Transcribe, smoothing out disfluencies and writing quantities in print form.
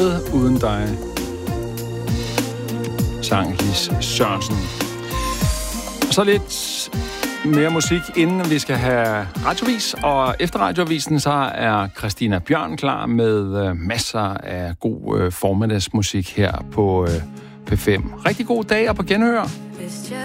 uden dig. Sang Lis Sørensen. Og så lidt mere musik, inden vi skal have radiovis. Og efter radioavisen, så er Christina Bjørn klar med masser af god formiddagsmusik her på P5. Rigtig god dag og på genhør.